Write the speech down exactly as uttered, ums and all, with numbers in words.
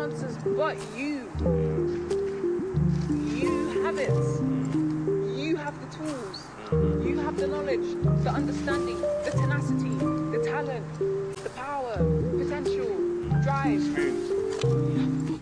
answers but you. You have it. You have the tools. You have the knowledge, the understanding, the tenacity, the talent, the power, potential, drive. Spoons.